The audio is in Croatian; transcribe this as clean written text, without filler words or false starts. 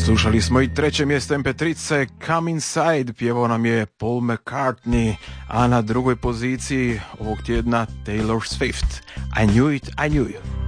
Slušali smo i treće mjesto MP3-ce Come Inside, pjevao nam je Paul McCartney, a na drugoj poziciji ovog tjedna Taylor Swift I Knew It, I Knew You.